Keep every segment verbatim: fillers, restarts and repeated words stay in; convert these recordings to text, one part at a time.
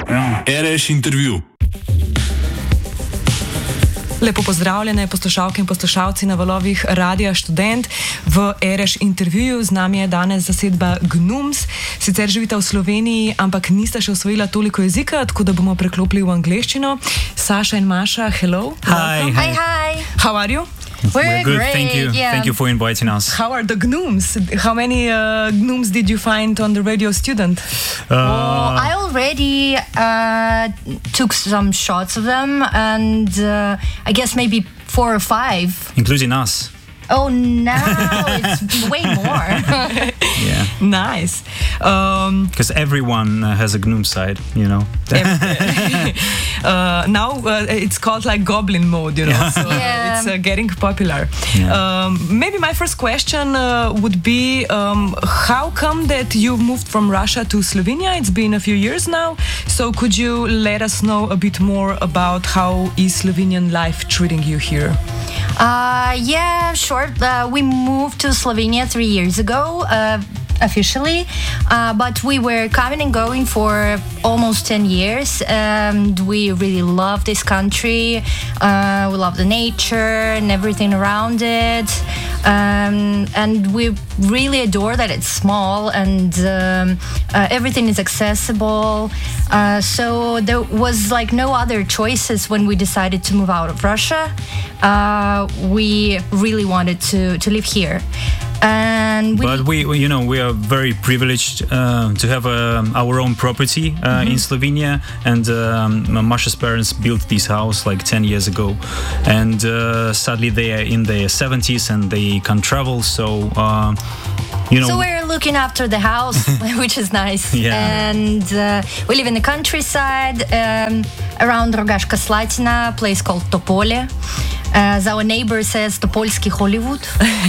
R S intervju. Lepo pozdravljene poslušalke in poslušalci na valovih Radia Študent. V R S intervjuju z nami je danes zasedba Gnums. Sicer živita v Sloveniji, ampak nista še osvojila toliko jezika, tako da bomo preklopili v angleščino. Saša in Maša, hello. Hi. Hi, hi. How are you? We're, We're good, great. thank you. Yeah. Thank you for inviting us. How are the Gnums? How many uh, Gnums did you find on the Radio Student? Uh, Oh, I already uh, took some shots of them, and uh, I guess maybe four or five. including us. Oh, now it's way more. Yeah. Nice. Um, Because everyone uh, has a Gnome side, you know. uh, now uh, it's called like Goblin mode, you know, so Yeah. it's uh, getting popular. Yeah. Um, maybe my first question uh, would be, um, how come that you moved from Russia to Slovenia? It's been a few years now, so could you let us know a bit more about how is Slovenian life treating you here? Uh, yeah, sure. Uh, we moved to Slovenia three years ago, uh, officially, uh, but we were coming and going for almost ten years, and we really love this country. Uh, we love the nature and everything around it, um, and we really adore that it's small and um, uh, everything is accessible. Uh, so there was like no other choices when we decided to move out of Russia. Uh, we really wanted to, to live here. And we But we, we- you know, we are very privileged uh, to have uh, our own property uh, in Slovenia. And um, Masha's parents built this house like ten years ago. And uh, sadly, they are in their seventies and they can't travel. So, uh, you know. So we're looking after the house, which is nice. Yeah. And uh, we live in the countryside um, around Rogaška Slatina, a place called Topole. As our neighbor says, Topolski Hollywood,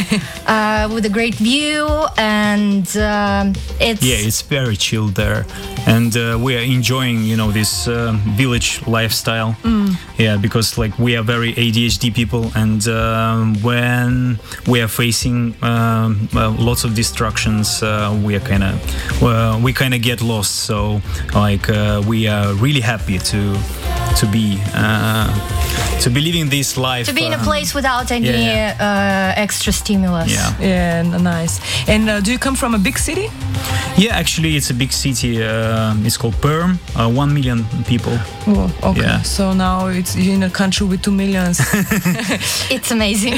uh, with a great view, and um, it's Yeah, it's very chill there, and uh, we are enjoying, you know, this uh, village lifestyle. Yeah, because like we are very A D H D people, and um, when we are facing um, uh, lots of distractions, uh, we are kind of well, we kind of get lost. So like uh, we are really happy to to be uh, to be living this life. to be in a uh, place without any yeah, Uh, extra stimulus. Yeah. Yeah, n- nice. And uh, do you come from a big city? Yeah, actually, it's a big city. Uh, it's called Perm. Uh, one million people. Oh, okay. Yeah. So now it's you're in a country with two millions. It's amazing.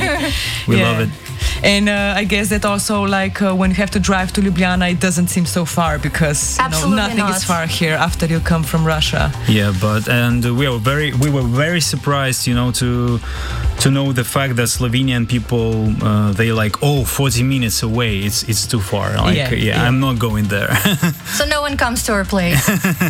We Yeah. love it. And uh, I guess that also, like, uh, when you have to drive to Ljubljana, it doesn't seem so far because you know, Absolutely nothing not. is far here after you come from Russia. Yeah, but and we were very we were very surprised, you know, to to know the fact that Slovenian people uh, they like oh forty minutes away. It's it's too far. Like Yeah, yeah, yeah. I'm not going there. So no one comes to our place.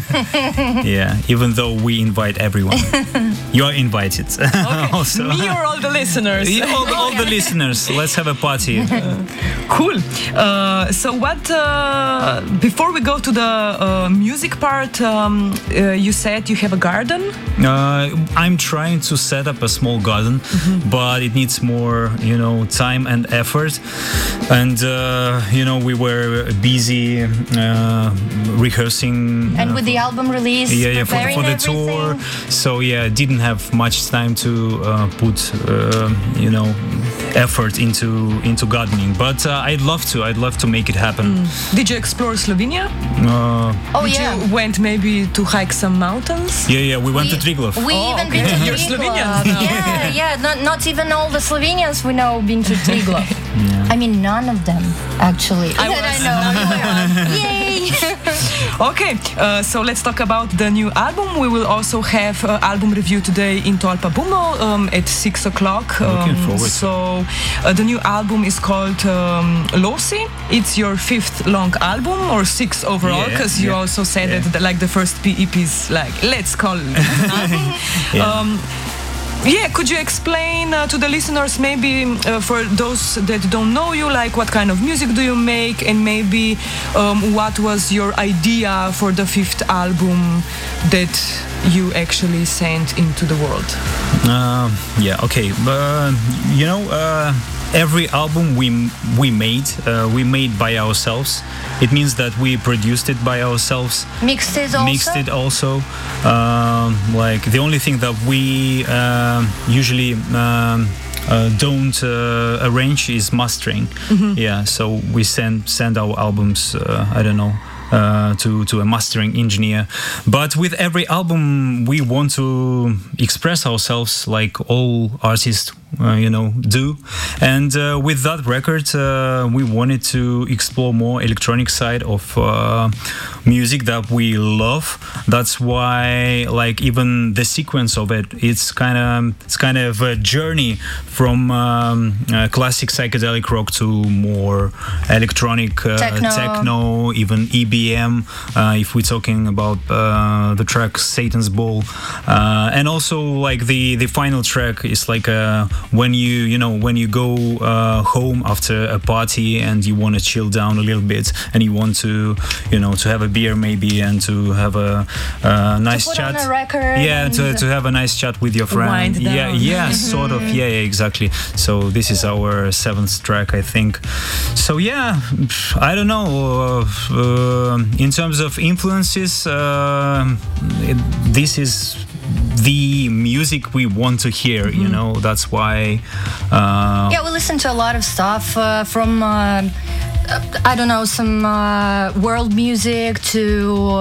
Yeah, even though we invite everyone, you are invited. Also, Me or all the listeners? Yeah, all, the, all the listeners, let's have a party. Cool. Uh, so what? Uh, before we go to the uh, music part, um, uh, you said you have a garden. Uh, I'm trying to set up a small garden, but it needs more, you know, time and effort. And uh, you know, we were busy uh, rehearsing. And uh, with the album release, yeah, yeah, for, preparing for the everything. tour. So yeah, didn't have much time to uh, put, uh, you know, effort into into gardening. But uh, I'd love to. I'd love to make it happen. Did you explore Slovenia? Uh, Oh Did yeah. you went maybe to hike some mountains? yeah, yeah, we went to We- Triglav. We Oh, even okay. been to You're Triglav. Slovenian now. Yeah, yeah. Not, not even all the Slovenians we know been to Triglav. I mean, none of them actually. I That was. I know. Yay! Okay, uh, so let's talk about the new album. We will also have uh, album review today in Tolpa Bumo um, at six o'clock. Looking forward. So uh, the new album is called um, Losi. It's your fifth long album or sixth overall, Yeah, because you yeah, also said yeah. that the, like the first P E P is like, let's call it an album. Yeah. Um, Yeah, could you explain uh, to the listeners, maybe uh, for those that don't know you, like what kind of music do you make, and maybe um, what was your idea for the fifth album that you actually sent into the world? Uh, yeah, okay. But, you know, uh, every album we we made, uh, we made by ourselves. It means that we produced it by ourselves. Mixed it also. Mixed it also. Um, like the only thing that we uh, usually um, uh, don't uh, arrange is mastering. Mm-hmm. Yeah, so we send send our albums. Uh, I don't know. Uh, to to a mastering engineer, but with every album we want to express ourselves like all artists, uh, you know, do. And uh, with that record, uh, we wanted to explore more electronic side of uh, music that we love. That's why, like, even the sequence of it, it's kind of it's kind of a journey from um, uh, classic psychedelic rock to more electronic uh, techno. techno, even E B M, uh, if we're talking about uh, the track Satan's Ball, uh, and also like the the final track is like uh, when you you know when you go uh, home after a party and you want to chill down a little bit and you want to you know to have a beer maybe and to have a, a nice to put chat, on a record yeah, to, to have a nice chat with your friend, wind down. yeah, yeah, sort of, yeah, yeah, exactly. So this is our seventh track, I think. So yeah, I don't know. Uh, uh, in terms of influences, uh, it, this is the music we want to hear. Mm-hmm. You know, that's why. Uh, yeah, we listen to a lot of stuff uh, from. Uh, I don't know, some uh, world music to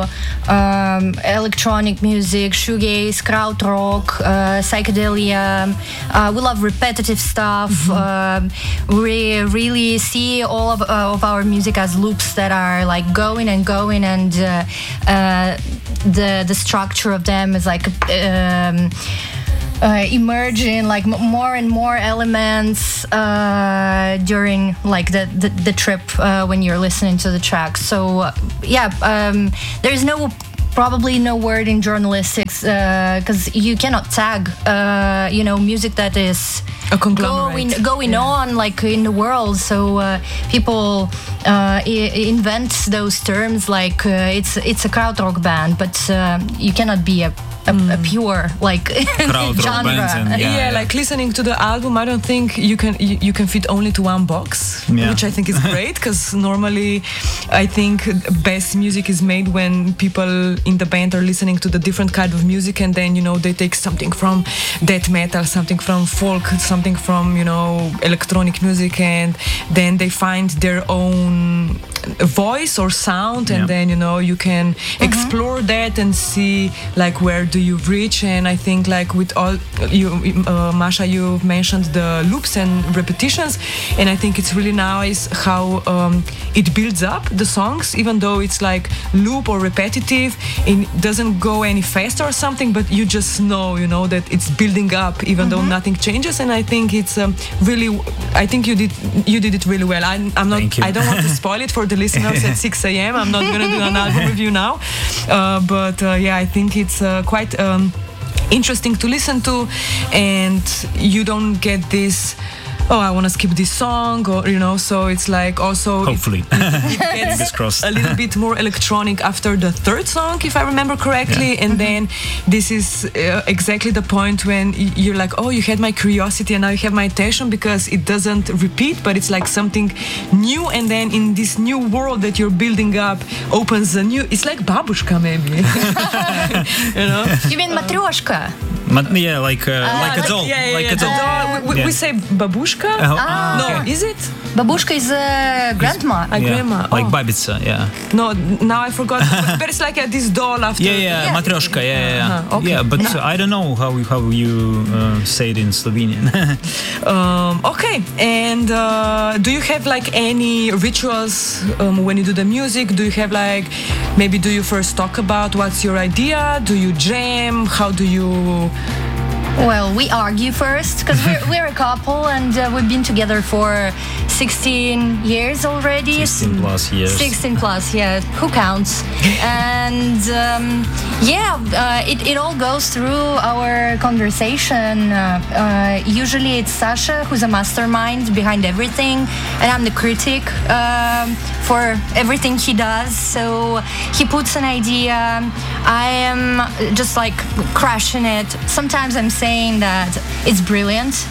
um, electronic music, shoegaze, krautrock, uh, psychedelia. Uh, we love repetitive stuff. Mm-hmm. Uh, we really see all of, uh, of our music as loops that are like going and going, and uh, uh, the the structure of them is like. Um, Uh, emerging like m- more and more elements uh, during like the the, the trip uh, when you're listening to the track. So uh, yeah, um, there's no probably no word in journalistics because uh, you cannot tag uh, you know music that is a conglomerate going going yeah. on like in the world. So uh, people uh, I- invent those terms like uh, it's it's a krautrock band, but uh, you cannot be a A, a pure like genre. And, yeah, yeah, yeah, like listening to the album, I don't think you can you, you can fit only to one box, yeah. which I think is great because normally I think best music is made when people in the band are listening to the different kind of music, and then you know they take something from death metal, something from folk, something from you know electronic music, and then they find their own voice or sound, and yeah. then you know you can mm-hmm. explore that and see like where do you reach. And I think like with all you uh, Masha, you mentioned the loops and repetitions, and I think it's really nice how um, it builds up the songs, even though it's like loop or repetitive, it doesn't go any faster or something, but you just know you know that it's building up even mm-hmm. though nothing changes. And I think it's um, really I think you did you did it really well. I, I'm not I don't want to spoil it for the listeners at six a.m. I'm not gonna do an album review now, uh, but uh, yeah, I think it's uh, quite um, interesting to listen to, and you don't get this oh, I want to skip this song, or you know, so it's like also hopefully it, it gets a little bit more electronic after the third song, if I remember correctly, yeah. and mm-hmm. then this is uh, exactly the point when you're like, oh, you had my curiosity and now you have my attention, because it doesn't repeat, but it's like something new, and then in this new world that you're building up opens a new. It's like babushka, maybe. You know? You mean matryoshka? Ma- yeah, like uh, uh, like a doll, like, yeah, yeah, like yeah, a doll. Uh, we, yeah. we say babushka. Uh, ah, no, okay. is it? Babushka is a grandma. A yeah. grandma. Like oh. babitsa, yeah. No, now I forgot. But it's like a, this doll after. Yeah, yeah, yeah. Matryoshka, yeah, yeah. Yeah, uh-huh. Okay. yeah but no. uh, I don't know how how you uh, say it in Slovenian. um, okay, and uh, do you have like any rituals um, when you do the music? Do you have like maybe do you first talk about what's your idea? Do you jam? How do you? Well, we argue first because we're, we're a couple and uh, we've been together for sixteen years already. sixteen plus years. sixteen plus, yeah. Who counts? And um, yeah, uh, it, it all goes through our conversation. Uh, uh, usually it's Sasha who's a mastermind behind everything, and I'm the critic um, for everything he does. So he puts an idea, I am just like crashing it. Sometimes I'm saying that it's brilliant,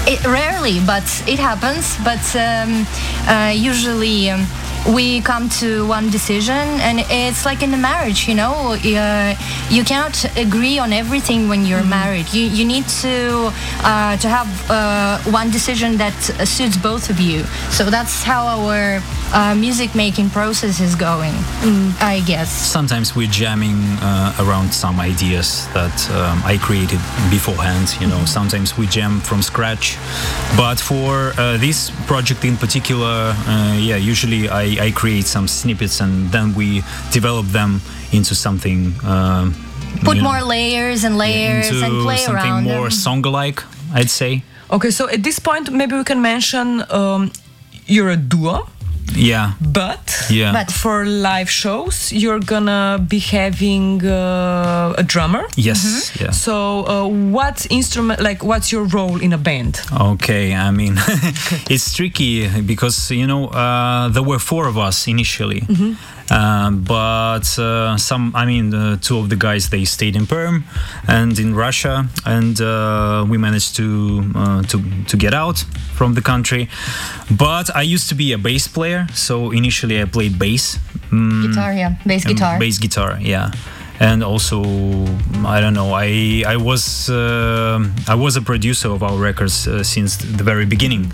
It, rarely, but it happens. But um, uh, usually um, we come to one decision, and it's like in a marriage, you know. Uh, you cannot agree on everything when you're mm-hmm. married. You you need to uh, to have uh, one decision that suits both of you. So that's how our uh, music making process is going, mm. I guess. Sometimes we're jamming uh, around some ideas that um, I created beforehand. You know, mm-hmm. sometimes we jam from scratch. But for uh, this project in particular, uh, yeah, usually I, I create some snippets and then we develop them into something. Uh, Put more know, layers and layers yeah, and play something around more them. song-like, I'd say. Okay, so at this point, maybe we can mention um, you're a duo. Yeah. But, yeah. but for live shows, you're gonna be having uh, a drummer. Yes. Mm-hmm. Yeah. So, uh, what instrument? Like, what's your role in a band? Okay, I mean, it's tricky because you know uh, there were four of us initially. Mm-hmm. Um, but uh, some, I mean, uh, two of the guys they stayed in Perm and in Russia, and uh, we managed to uh, to to get out from the country. But I used to be a bass player, so initially I played bass, mm, guitar, yeah, bass guitar, bass guitar, yeah. And also, I don't know. I I was uh, I was a producer of our records uh, since the very beginning.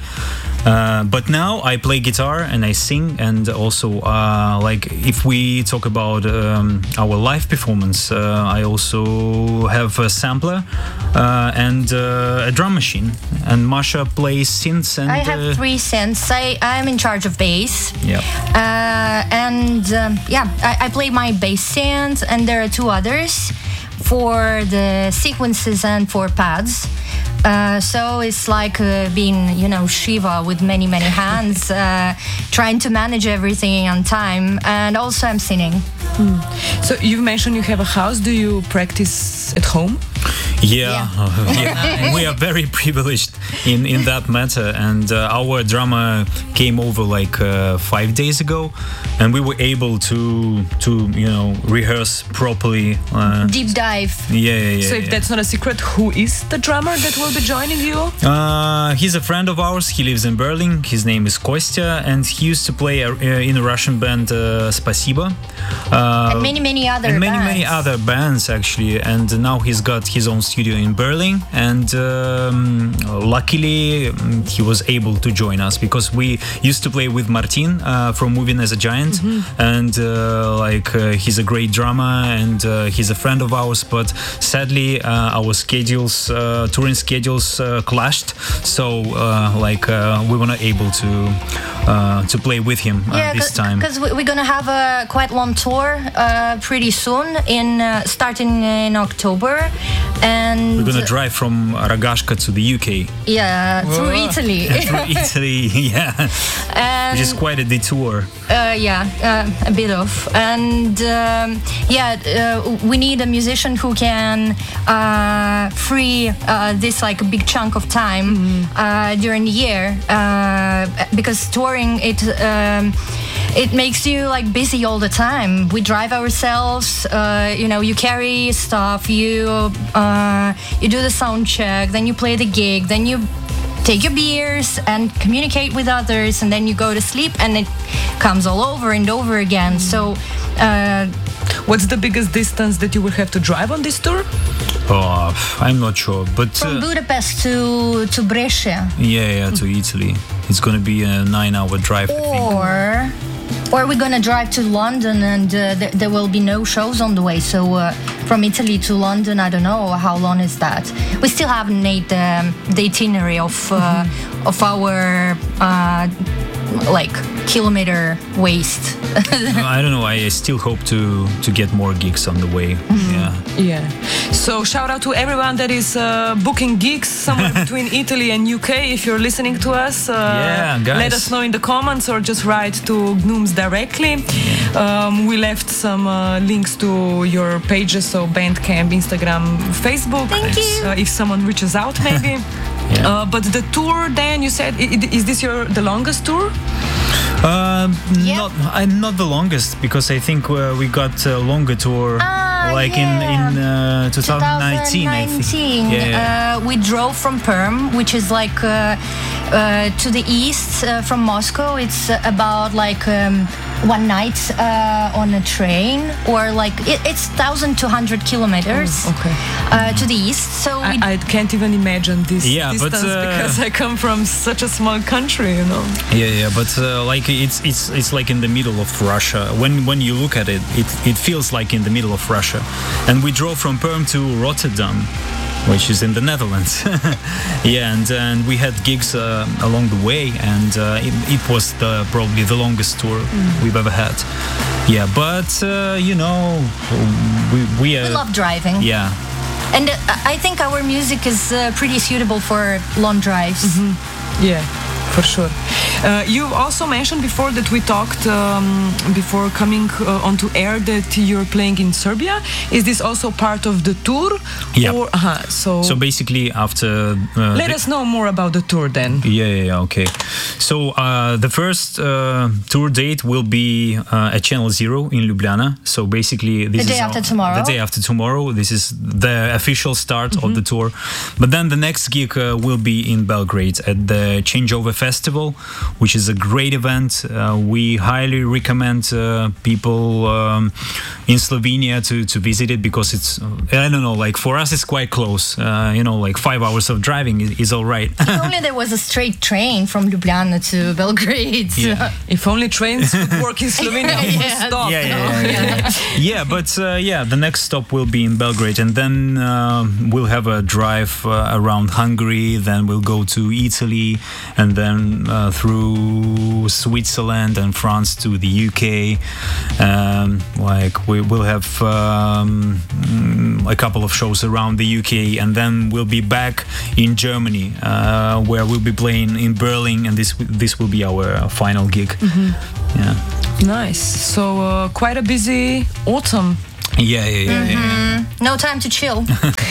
Uh, but now I play guitar and I sing, and also uh, like if we talk about um, our live performance, uh, I also have a sampler uh, and uh, a drum machine. And Masha plays synths. And I have uh, three synths. I I'm in charge of bass. Yeah. Uh, and um, yeah, I, I play my bass synth, and there are two others for the sequences and for pads. Uh, so it's like uh, being, you know, Shiva with many, many hands, uh, trying to manage everything on time. And also I'm singing. Mm. So you mentioned you have a house. Do you practice at home? Yeah, yeah. Uh, yeah. We are very privileged in, in that matter. And uh, our drummer came over like uh, five days ago, and we were able to to you know rehearse properly. Uh, Deep dive. Yeah, yeah, yeah. So if yeah. that's not a secret, who is the drummer that will be joining you? Uh, he's a friend of ours. He lives in Berlin. His name is Kostya, and he used to play uh, in a Russian band, uh, Spasiba. Uh, and many, many other and many, bands. many other bands actually. And now he's got his own studio in Berlin, and um, luckily he was able to join us because we used to play with Martin uh, from Moving as a Giant, mm-hmm. and uh, like uh, he's a great drummer and uh, he's a friend of ours. But sadly, uh, our schedules, uh, touring schedules, uh, clashed. So uh, like uh, we were not able to uh, to play with him uh, yeah, this time. Because we're gonna have a quite long tour uh, pretty soon, in uh, starting in October. And we're gonna drive from Rogashka to the U K. Yeah, Whoa. through Italy. through Italy, yeah. And which is quite a detour. Uh, yeah, uh, a bit of. And um, yeah, uh, we need a musician who can uh, free uh, this like a big chunk of time mm-hmm. uh, during the year, uh, because touring it. Um, It makes you like busy all the time. We drive ourselves. Uh, you know, you carry stuff. You uh, you do the sound check. Then you play the gig. Then you take your beers and communicate with others. And then you go to sleep. And it comes all over and over again. So, uh, what's the biggest distance that you will have to drive on this tour? Oh, I'm not sure, but from uh, Budapest to to Brescia. Yeah, yeah, to Italy. It's going to be a nine-hour drive. Or. Or we're gonna drive to London, and uh, th- there will be no shows on the way. So uh, from Italy to London, I don't know how long is that. We still haven't made um, the itinerary of uh, mm-hmm. of our uh, like kilometer waste. I don't know. I still hope to to get more gigs on the way. Mm-hmm. Yeah. Yeah. So shout out to everyone that is uh, booking gigs somewhere between Italy and U K. If you're listening to us, uh, yeah, guys. let us know in the comments or just write to Gnooms directly. Yeah. Um, we left some uh, links to your pages, so Bandcamp, Instagram, Facebook. Thank you. Uh, if someone reaches out, maybe. Yeah. Uh, but the tour, then you said, is this your the longest tour? Um, yeah. Not, I'm not the longest, because I think uh, we got a longer tour. Ah, Ah, like yeah. in in uh, twenty nineteen, I think. twenty nineteen. Yeah. Uh, we drove from Perm, which is like uh, uh, to the east uh, from Moscow. It's about like um, one night uh, on a train, or like it, it's one thousand two hundred kilometers Oh, okay. uh, to the east. So we I, I can't even imagine this Yeah, but, distance uh, because I come from such a small country, you know. Yeah, yeah, but uh, like it's it's it's like in the middle of Russia. When when you look at it, it it feels like in the middle of Russia. And we drove from Perm to Rotterdam, which is in the Netherlands. Yeah, and and we had gigs uh, along the way, and uh, it, it was the probably the longest tour we've ever had. Yeah, but uh, you know, we we, uh, we love driving. Yeah. And uh, I think our music is uh, pretty suitable for long drives. Yeah, for sure. Uh, you also mentioned before that we talked um, before coming uh, onto air that you're playing in Serbia. Is this also part of the tour? Yeah. Or, uh-huh, so So basically, after uh, let the- us know more about the tour then. Yeah, yeah, yeah, okay. So uh, the first uh, tour date will be uh, at Channel Zero in Ljubljana. So basically, this The day is after our- tomorrow? The day after tomorrow. This is the official start of the tour. But then the next gig uh, will be in Belgrade at the Changeover Festival, which is a great event. Uh, we highly recommend uh, people um, in Slovenia to, to visit it because it's, uh, I don't know, like for us it's quite close. Uh, you know, like five hours of driving is, is all right. If only there was a straight train from Ljubljana to Belgrade. Yeah. If only trains would work in Slovenia, full Yeah. stop. Yeah, no? yeah, yeah, yeah. Yeah, but uh, yeah, the next stop will be in Belgrade, and then uh, we'll have a drive uh, around Hungary. Then we'll go to Italy, and then uh, through Switzerland and France to the U K. Um, like we will have um, mm, a couple of shows around the U K, and then we'll be back in Germany, uh, where we'll be playing in Berlin, and this this will be our final gig. Yeah. Nice. So uh, quite a busy autumn. Yeah, yeah, yeah, yeah, yeah. No time to chill.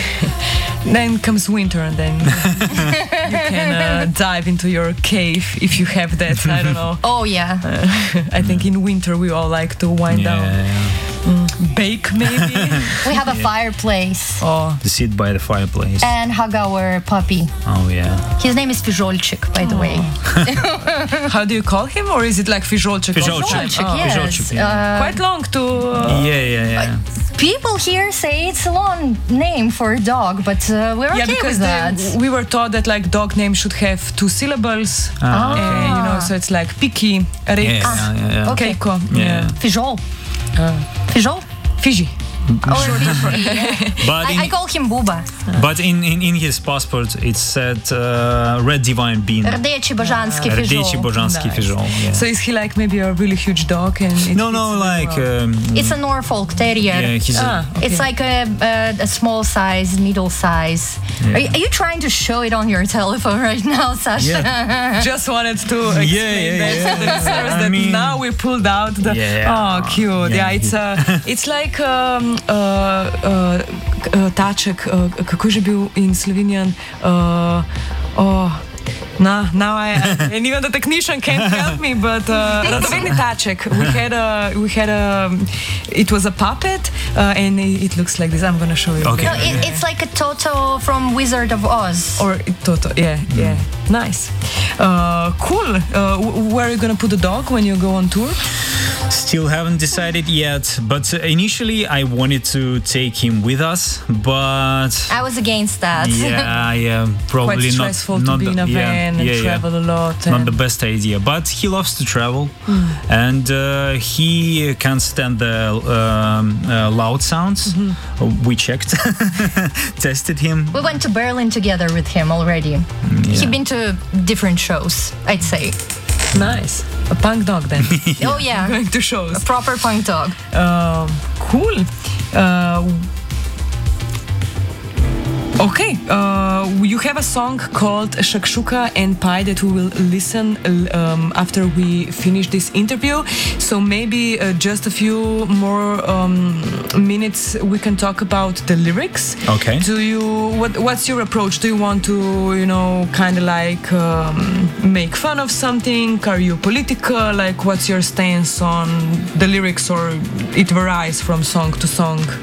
Then comes winter, and then you can uh, dive into your cave if you have that. I don't know. Oh yeah. I think in winter we all like to wind Yeah, down, yeah, yeah. bake maybe. We have a fireplace Oh, To sit by the fireplace. and hug our puppy. Oh yeah. His name is Fizolchik, by the way. how do you call him, or is it like Fizolchik? all the Fizolchik. time? Fizolchik, Oh, yes. Fizolchik, yeah. Uh, Quite long to. Uh, Yeah, yeah, yeah. people here say it's a long name for a dog, but uh, we're yeah, okay because with they- that. we were taught that like dog names should have two syllables, Ah. and, you know, so it's like Piki, Rex, Yeah, yeah, yeah, yeah. Okay. Keiko, Yeah. Fizol. Uh, Fizol? Fiji. Or Fiji, yeah. But I, I in, call him Buba. but in, in, in his passport it said uh, Red Divine Bean. Rdeči Božanski Rdeči Fizol. Božanski Nice. Fizol. Yeah. So is he like maybe a really huge dog? And it No, fits no, really like well? um, It's a Norfolk Terrier. yeah, he's a, Ah, okay. It's like a, a, a small size, middle size. Yeah. Are, you- are you trying to show it on your telephone right now, Sasha? Yeah. Just wanted to explain yeah, that yeah. to the listeners I that mean- now we pulled out the. Yeah. Oh, cute! Yeah, Yeah. it's uh, it's like um, uh, uh, uh, taček. Uh, kako je že bil in Slovenian? Uh, oh. Nah, now I, I and even the technician can't help me. But uh, radovedni taček. We had a we had a it was a puppet, uh, and it, it looks like this. I'm gonna show you. Okay. No, it, it's like a Toto from Wizard of Oz. Or Toto, yeah, yeah, nice, uh, cool. Uh, wh- where are you gonna put the dog when you go on tour? Still haven't decided yet, but uh, initially I wanted to take him with us, but I was against that. yeah, yeah, probably Quite not stressful not to be in a the, yeah, van and yeah, yeah. travel a lot. Not and- the best idea, but he loves to travel, and uh, he can't stand the um, uh, loud sounds. We checked, tested him. We went to Berlin together with him already. He's been to different shows, I'd say. Nice, a punk dog then. Oh yeah, Going to shows. proper punk dog. Um, cool. Uh, okay, uh, you have a song called Shakshuka and Pie that we will listen um, after we finish this interview. So maybe uh, just a few more um, minutes we can talk about the lyrics. Okay. Do you what? What's your approach? Do you want to, you know, kind of like um, make fun of something? Are you political? Like, what's your stance on the lyrics, or it varies from song to song?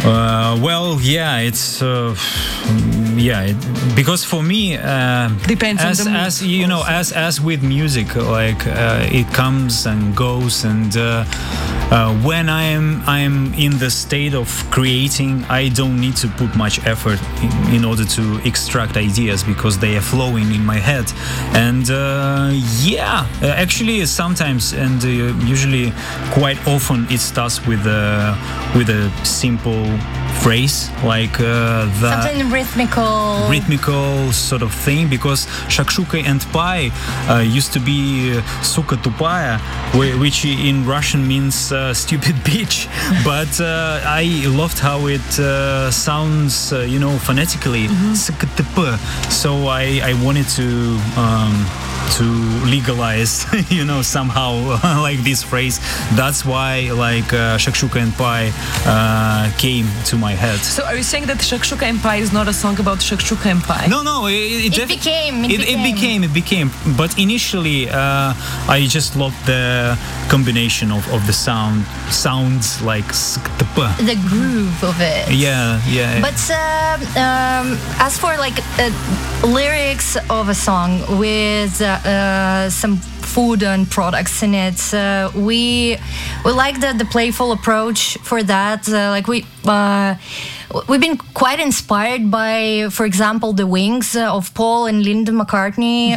Uh, well, yeah, it's uh, yeah, it, because for me, uh, depends as, on the mood, as you know, also. as as with music, like uh, it comes and goes, and uh, uh, when I'm I'm in the state of creating, I don't need to put much effort in, in order to extract ideas because they are flowing in my head, and uh, yeah, uh, actually sometimes and uh, usually quite often it starts with a with a simple phrase like uh, the Something rhythmical. rhythmical sort of thing, because shakshuka and pie uh, used to be uh, suka tupaya, whi- which in Russian means uh, stupid bitch, but uh, I loved how it uh, sounds, uh, you know, phonetically. Mm-hmm. So I, I wanted to um, to legalize, you know, somehow like this phrase. That's why like uh, shakshuka and pie uh, came to my head. So are you saying that Shakshuka and Pie is not a song about Shakshuka and Pie? No, no, it, it, It def- became, it It, it became. It became. But initially, uh, I just loved the combination of, of the sound, sounds like sk-t-p. The groove of it. Yeah, yeah. But uh, um, as for like uh, lyrics of a song with uh, uh, some food and products in it, uh, we we like the, the playful approach for that. Uh, like we uh, we've been quite inspired by, for example, the Wings uh, of Paul and Linda McCartney,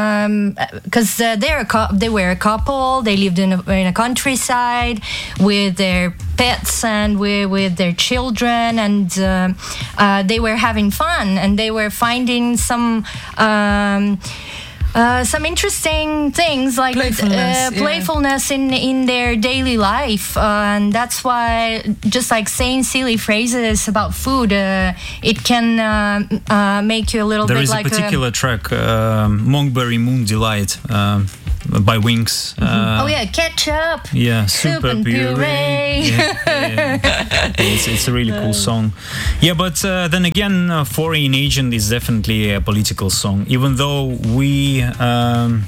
because mm-hmm. um, uh, they're a cou- they were a couple. They lived in a, in a countryside with their pets and with, with their children, and uh, uh, they were having fun, and they were finding some um, uh, some interesting things like Playfulness, uh, playfulness yeah. in in their daily life, uh, and that's why just like saying silly phrases about food, uh, it can uh, uh, make you a little there bit is like a particular a, track, um, Monkberry Moon Delight. Um, by Wings. Mm-hmm. Uh, oh yeah, ketchup. Yeah, soup super and puree. puree. Yeah, yeah. It's, it's a really cool song. Yeah, but uh, then again, uh, Foreign Agent is definitely a political song, even though we um,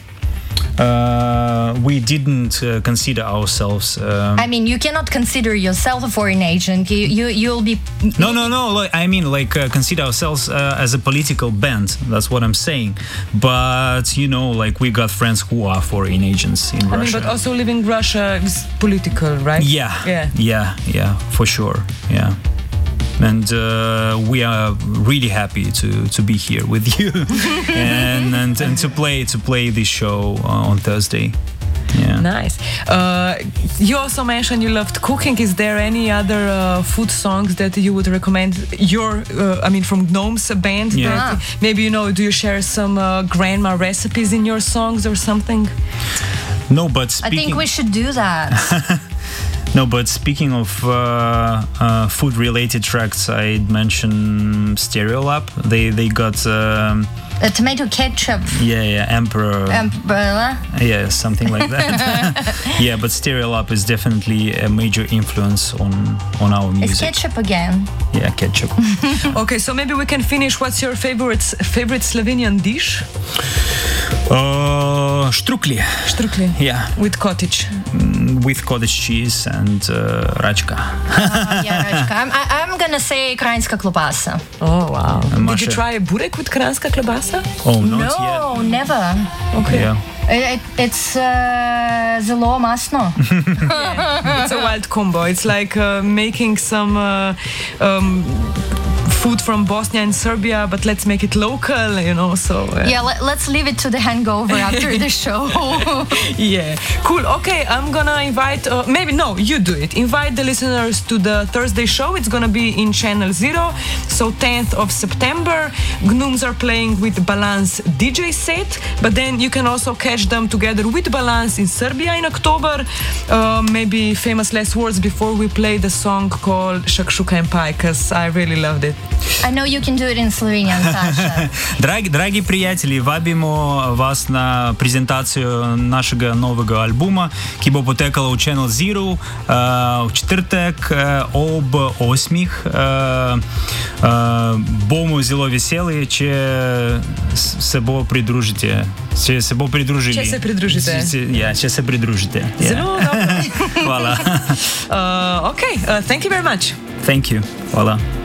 uh, we didn't uh, consider ourselves. Um, I mean, you cannot consider yourself a foreign agent. You you you'll be. No, no, no. Like, I mean, like, uh, consider ourselves uh, as a political band. That's what I'm saying. But you know, like, we got friends who are foreign agents in I Russia. mean, but also living in Russia is political, right? Yeah, Yeah. yeah, yeah, for sure. Yeah. And uh, we are really happy to, to be here with you and, and and to play to play this show uh, on Thursday. Yeah. Nice. Uh, you also mentioned you loved cooking. Is there any other uh, food songs that you would recommend? Your, uh, I mean, from Gnomes band. Yeah. That maybe you know. Do you share some uh, grandma recipes in your songs or something? No, but I speaking. think we should do that. No, but speaking of uh, uh, food-related tracks, I'd mention Stereolab. They they got um, a tomato ketchup. Yeah, yeah, Emperor. Umbrella. Yeah, something like that. Yeah, but Stereolab is definitely a major influence on on our music. It's ketchup again. Yeah, ketchup. Okay, so maybe we can finish. What's your favorite favorite Slovenian dish? Uh, štrukli. Štrukli. Yeah. With cottage. Mm, with cottage cheese and uh, račka. uh, yeah, račka. I'm, I, I'm gonna say kranjska klobasa. Oh wow! And Did you Masha. try a burek with kranjska klobasa? Oh, not No, yet. never. Okay. Yeah. It, it's uh, zelo masno. Yeah. It's a wild combo. It's like uh, making some uh, um, food from Bosnia and Serbia, but let's make it local, you know. So uh, Yeah, let, let's leave it to the hangover after the show. yeah, cool. Okay, I'm gonna invite. Uh, maybe no, you do it. Invite the listeners to the Thursday show. It's gonna be in Channel Zero. So tenth of September, Gnomes are playing with Balance D J set, but then you can also catch them together with Balance in Serbia in October. Uh, maybe famous last words before we play the song called Shakshuka and Pie, because I really loved it. I know you can do it in Slovenian, Sasha. Драги, драги приятели, vabimo vas na prezentacijo našega novega albuma, ki bo potekala v Channel Zero uh, v četrtek uh, ob osmih. Uh, uh, bomo zelo veseli, če se bo pridružite. Če se bo pridružili. Če se pridružite. Če, ja, če se pridružite. Zelo dobro. Hvala. Uh, okay, uh, thank you very much. Thank you. Hvala.